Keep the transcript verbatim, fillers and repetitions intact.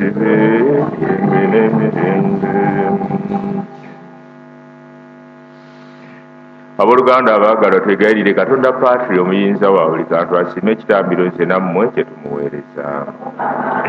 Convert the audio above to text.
Abooluganda abaagalwa twegayirire Katonda Patri omuyinza wa buli kantu asiime ekitambiro nze nammwe kye tumuweereza.